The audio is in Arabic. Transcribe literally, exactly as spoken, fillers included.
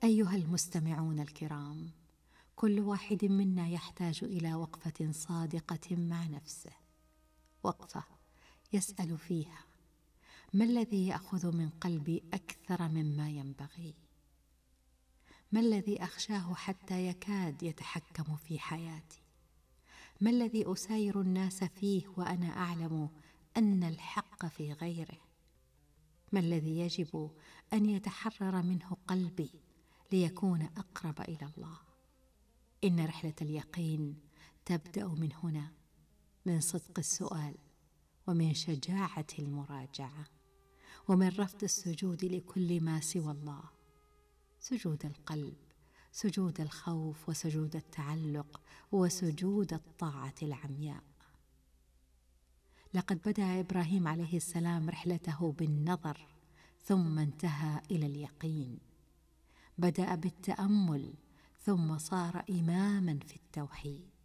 أيها المستمعون الكرام، كل واحد منا يحتاج إلى وقفة صادقة مع نفسه، وقفة يسأل فيها: ما الذي يأخذ من قلبي أكثر مما ينبغي؟ ما الذي أخشاه حتى يكاد يتحكم في حياتي؟ ما الذي أساير الناس فيه وأنا أعلم أن الحق في غيره؟ ما الذي يجب أن يتحرر منه قلبي ليكون أقرب إلى الله؟ إن رحلة اليقين تبدأ من هنا، من صدق السؤال، ومن شجاعة المراجعة، ومن رفض السجود لكل ما سوى الله، سجود القلب، سجود الخوف، وسجود التعلق، وسجود الطاعة العمياء. لقد بدأ إبراهيم عليه السلام رحلته بالنظر، ثم انتهى إلى اليقين. بدأ بالتأمل، ثم صار إماماً في التوحيد.